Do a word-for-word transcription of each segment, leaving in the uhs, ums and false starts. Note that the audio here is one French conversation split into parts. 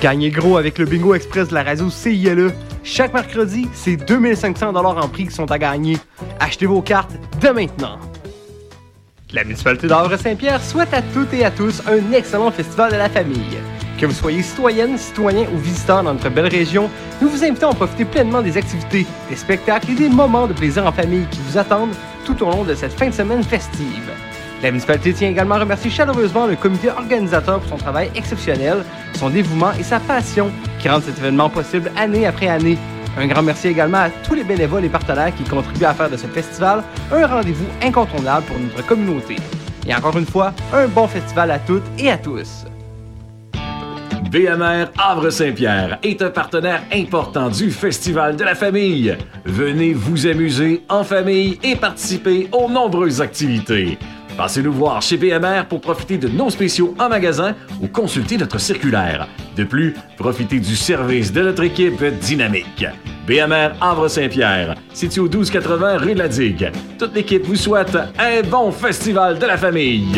Gagnez gros avec le Bingo Express de la radio C I L E. Chaque mercredi, c'est deux mille cinq cents dollars en prix qui sont à gagner. Achetez vos cartes dès maintenant. La municipalité d'Havre-Saint-Pierre souhaite à toutes et à tous un excellent festival de la famille. Que vous soyez citoyenne, citoyen ou visiteur dans notre belle région, nous vous invitons à profiter pleinement des activités, des spectacles et des moments de plaisir en famille qui vous attendent tout au long de cette fin de semaine festive. La municipalité tient également à remercier chaleureusement le comité organisateur pour son travail exceptionnel, son dévouement et sa passion qui rendent cet événement possible année après année. Un grand merci également à tous les bénévoles et partenaires qui contribuent à faire de ce festival un rendez-vous incontournable pour notre communauté. Et encore une fois, un bon festival à toutes et à tous. B M R Havre-Saint-Pierre est un partenaire important du Festival de la famille. Venez vous amuser en famille et participer aux nombreuses activités. Passez nous voir chez B M R pour profiter de nos spéciaux en magasin ou consulter notre circulaire. De plus, profitez du service de notre équipe dynamique. B M R Havre-Saint-Pierre, situé au douze quatre-vingts rue de la Digue. Toute l'équipe vous souhaite un bon festival de la famille.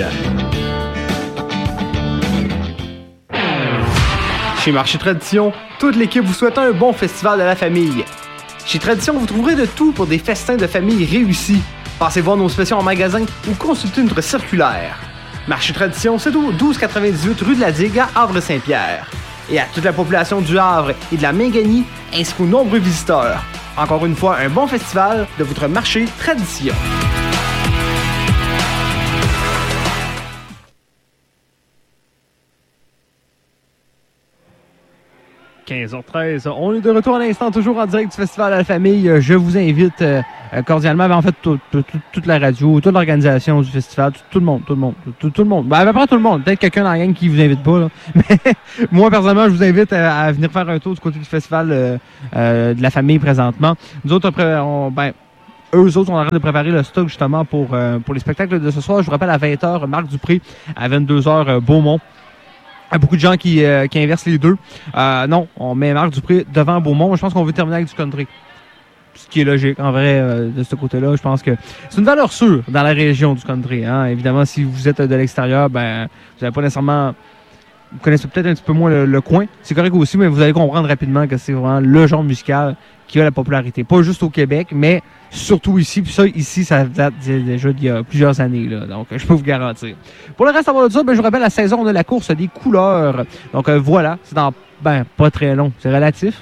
Chez Marché Tradition, toute l'équipe vous souhaite un bon festival de la famille. Chez Tradition, vous trouverez de tout pour des festins de famille réussis. Passez voir nos spéciaux en magasin ou consultez notre circulaire. Marché Tradition, c'est au douze quatre-vingt-dix-huit rue de la Digue à Havre-Saint-Pierre. Et à toute la population du Havre et de la Minganie, ainsi qu'aux nombreux visiteurs. Encore une fois, un bon festival de votre Marché Tradition. quinze heures treize, on est de retour à l'instant, toujours en direct du Festival de la famille. Je vous invite euh, cordialement, ben, en fait, tout, tout, tout, toute la radio, toute l'organisation du festival, tout, tout le monde, tout le monde, tout, tout le monde. Ben, à peu près tout le monde. Peut-être quelqu'un dans la gang qui vous invite pas, là. Mais moi, personnellement, je vous invite à, à venir faire un tour du côté du Festival euh, euh, de la famille présentement. Nous autres, après, on, ben, eux autres, on arrête de préparer le stock justement pour, euh, pour les spectacles de ce soir. Je vous rappelle, à vingt heures, Marc Dupré, à vingt-deux heures, euh, Beaumont. Il y a beaucoup de gens qui, euh, qui inversent les deux. Euh, non, on met Marc Dupré devant Beaumont. Je pense qu'on veut terminer avec du country. Ce qui est logique, en vrai, euh, de ce côté-là. Je pense que c'est une valeur sûre dans la région du country. Hein. Évidemment, si vous êtes de l'extérieur, ben, vous n'avez pas nécessairement... Vous connaissez peut-être un petit peu moins le, le coin. C'est correct aussi, mais vous allez comprendre rapidement que c'est vraiment le genre musical qui a la popularité. Pas juste au Québec, mais surtout ici. Puis ça, ici, ça date déjà d'il y a plusieurs années. Là, donc, je peux vous garantir. Pour le reste, avant de ça, ben, je vous rappelle, la saison, on a la course des couleurs. Donc, euh, voilà. C'est dans, ben, pas très long. C'est relatif.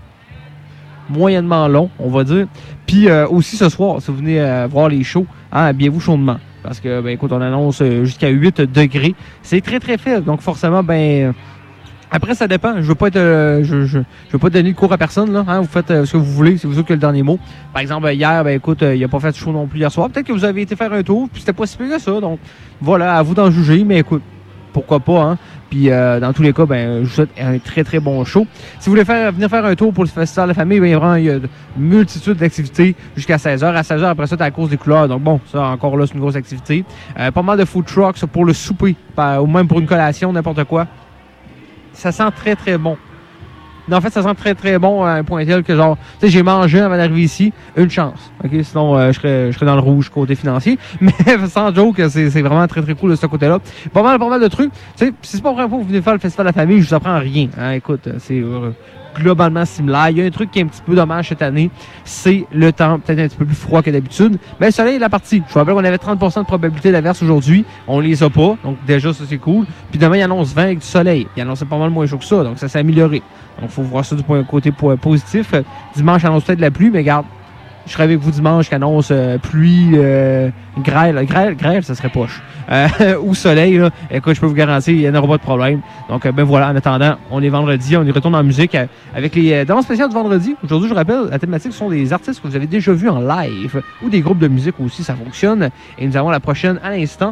Moyennement long, on va dire. Puis euh, aussi, ce soir, si vous venez euh, voir les shows, hein, habillez-vous chaudement. Parce que, ben, écoute, on annonce jusqu'à huit degrés. C'est très, très faible. Donc, forcément, ben... Après, ça dépend. Je veux pas être... Euh, je, je, je veux pas donner de cours à personne, là. Hein? Vous faites euh, ce que vous voulez. C'est vous autres qui avez le dernier mot. Par exemple, hier, ben, écoute, euh, il a pas fait de show non plus hier soir. Peut-être que vous avez été faire un tour, puis c'était pas si pire que ça. Donc, voilà, à vous d'en juger. Mais écoute, pourquoi pas, hein? Puis, euh, dans tous les cas, ben, je vous souhaite un très, très bon show. Si vous voulez faire, venir faire un tour pour le Festival de la famille, ben, il y a vraiment il y a une multitude d'activités jusqu'à seize heures. À seize heures, après ça, t'as la course des couleurs. Donc, bon, ça, encore là, c'est une grosse activité. Euh, pas mal de food trucks pour le souper, ou même pour une collation, n'importe quoi. Ça sent très, très bon. En fait, ça sent très, très bon à un point tel que, genre, tu sais, j'ai mangé avant d'arriver ici, une chance. OK? Sinon, euh, je serais, je serais dans le rouge côté financier. Mais sans joke, c'est, c'est vraiment très, très cool de ce côté-là. Pas mal, pas mal de trucs. Tu sais, si c'est pas vraiment pour que vous venez faire le Festival de la famille, je vous apprends rien. Hein? Écoute, c'est euh, globalement similaire. Il y a un truc qui est un petit peu dommage cette année, c'est le temps peut-être un petit peu plus froid que d'habitude. Mais le soleil est la partie. Je vous rappelle qu'on avait trente pour cent de probabilité d'averse aujourd'hui. On les a pas. Donc, déjà, ça, c'est cool. Puis demain, il annonce vingt avec du soleil. Il annonce pas mal moins chaud que ça. Donc, ça s'est amélioré. Donc, il faut voir ça du point, côté positif. Dimanche, annonce peut-être de la pluie, mais regarde, je serai avec vous dimanche qui annonce euh, pluie, euh, grêle, grêle, grêle, ça serait poche. Euh, ou soleil, là. Écoute, je peux vous garantir, il n'y en aura pas de problème. Donc, euh, ben voilà, en attendant, on est vendredi, on y retourne en musique euh, avec les euh, danses spéciales du vendredi. Aujourd'hui, je rappelle, la thématique sont des artistes que vous avez déjà vus en live ou des groupes de musique aussi, ça fonctionne. Et nous avons la prochaine à l'instant.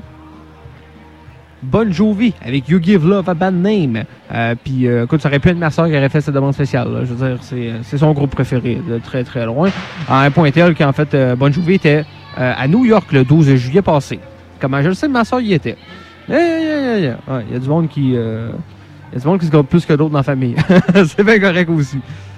Bon Jovi avec You Give Love a Bad Name. Euh, Puis, euh, écoute, ça aurait pu être ma soeur qui aurait fait cette demande spéciale. Là. Je veux dire, c'est, c'est son groupe préféré, de très très loin. À un point tel qu'en fait, euh, Bon Jovi était euh, à New York le douze juillet passé. Comment je le sais, ma soeur y était. Il yeah, yeah, yeah, yeah. ouais, y a du monde qui. Il euh, y a du monde qui se garde plus que d'autres dans la famille. C'est bien correct aussi.